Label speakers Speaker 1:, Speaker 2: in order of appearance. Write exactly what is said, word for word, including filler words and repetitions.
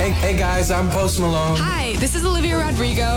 Speaker 1: Hey, hey guys, I'm Post Malone.
Speaker 2: Hi, this is Olivia Rodrigo.